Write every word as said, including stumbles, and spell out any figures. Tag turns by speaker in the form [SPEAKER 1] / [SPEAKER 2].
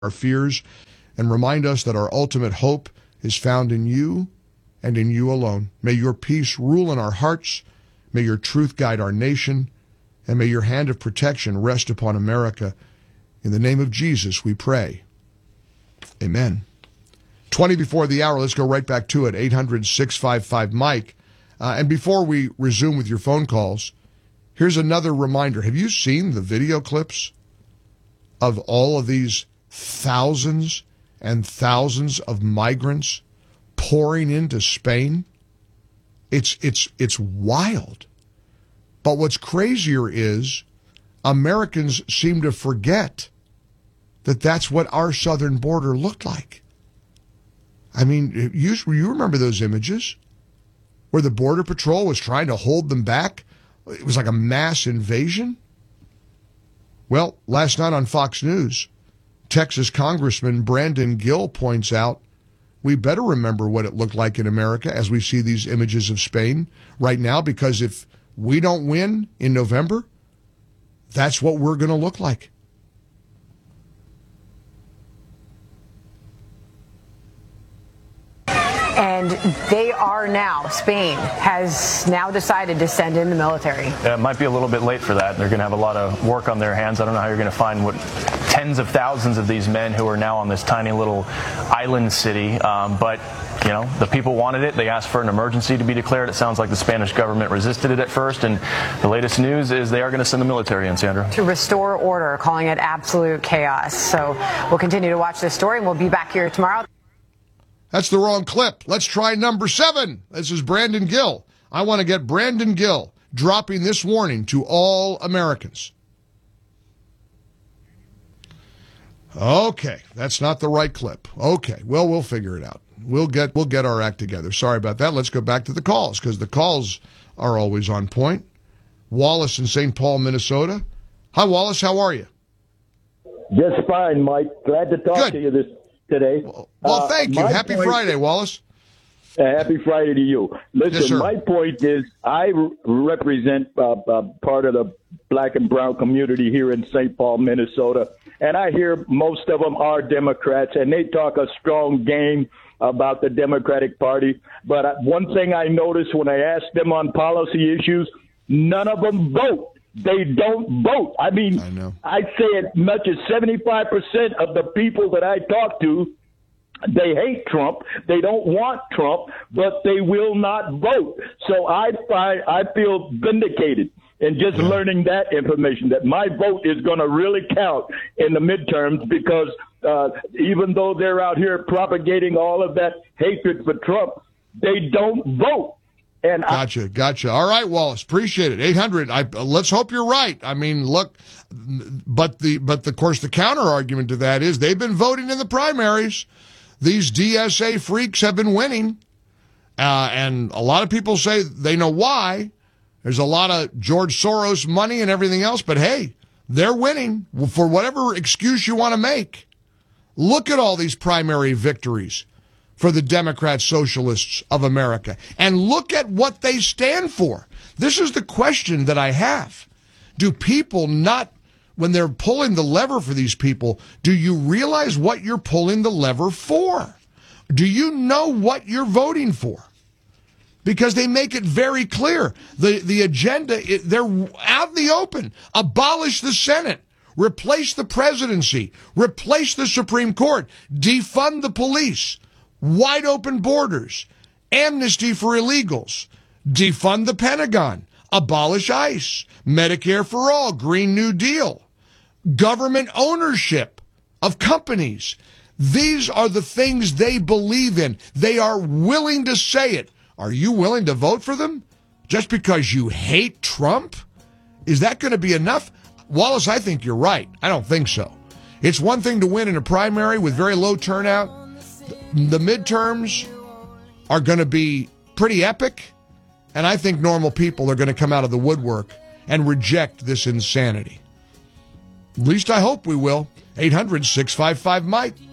[SPEAKER 1] our fears and remind us that our ultimate hope is found in you and in you alone. May your peace rule in our hearts. May your truth guide our nation. And may your hand of protection rest upon America. In the name of Jesus, we pray. Amen. twenty before the hour, let's go right back to it. eight hundred, six five five, Mike. Uh, and before we resume with your phone calls, here's another reminder. Have you seen the video clips of all of these thousands and thousands of migrants pouring into Spain? It's it's it's wild. But what's crazier is Americans seem to forget that that's what our southern border looked like. I mean, you, you remember those images where the Border Patrol was trying to hold them back? It was like a mass invasion. Well, last night on Fox News, Texas Congressman Brandon Gill points out we better remember what it looked like in America as we see these images of Spain right now, because if we don't win in November, that's what we're going to look like.
[SPEAKER 2] And they are now, Spain has now decided to send in the military.
[SPEAKER 3] Yeah, it might be a little bit late for that. They're going to have a lot of work on their hands. I don't know how you're going to find what tens of thousands of these men who are now on this tiny little island city. Um, but, you know, the people wanted it. They asked for an emergency to be declared. It sounds like the Spanish government resisted it at first. And the latest news is they are going to send the military in, Sandra.
[SPEAKER 2] To restore order, calling it absolute chaos. So we'll continue to watch this story, and we'll be back here tomorrow.
[SPEAKER 1] That's the wrong clip. Let's try number seven. This is Brandon Gill. I want to get Brandon Gill dropping this warning to all Americans. Okay, that's not the right clip. Okay, well, we'll figure it out. We'll get we'll get our act together. Sorry about that. Let's go back to the calls, because the calls are always on point. Wallace in Saint Paul, Minnesota. Hi, Wallace. How are you?
[SPEAKER 4] Just fine, Mike. Glad to talk
[SPEAKER 1] Good.
[SPEAKER 4] to you this today.
[SPEAKER 1] Well, well thank uh, you. Happy point, Friday, Wallace.
[SPEAKER 4] Uh, happy Friday to you. Listen,
[SPEAKER 1] yes,
[SPEAKER 4] my point is I re- represent uh, uh, part of the black and brown community here in Saint Paul, Minnesota, and I hear most of them are Democrats, and they talk a strong game about the Democratic Party. But uh, one thing I notice when I ask them on policy issues, none of them vote. They don't vote. I mean,
[SPEAKER 1] I know.
[SPEAKER 4] I'd say as much as seventy-five percent of the people that I talk to, they hate Trump. They don't want Trump, but they will not vote. So I find, I feel vindicated in just
[SPEAKER 1] yeah.
[SPEAKER 4] learning that information, that my vote is going to really count in the midterms, because uh, even though they're out here propagating all of that hatred for Trump, they don't vote. And
[SPEAKER 1] gotcha, I, gotcha. All right, Wallace, appreciate it. eight hundred. I, let's hope you're right. I mean, look, but the but the, of course the counter argument to that is they've been voting in the primaries. These D S A freaks have been winning, uh, and a lot of people say they know why. There's a lot of George Soros money and everything else, but hey, they're winning for whatever excuse you want to make. Look at all these primary victories for the Democrat Socialists of America. And look at what they stand for. This is the question that I have. Do people not, when they're pulling the lever for these people, do you realize what you're pulling the lever for? Do you know what you're voting for? Because they make it very clear. The, the agenda, they're out in the open. Abolish the Senate. Replace the presidency. Replace the Supreme Court. Defund the police. Wide open borders, amnesty for illegals, defund the Pentagon, abolish ICE, Medicare for all, Green New Deal, government ownership of companies. These are the things they believe in. They are willing to say it. Are you willing to vote for them just because you hate Trump? Is that going to be enough? Wallace, I think you're right. I don't think so. It's one thing to win in a primary with very low turnout. The midterms are going to be pretty epic, and I think normal people are going to come out of the woodwork and reject this insanity. At least I hope we will. eight hundred, six five five, Mike.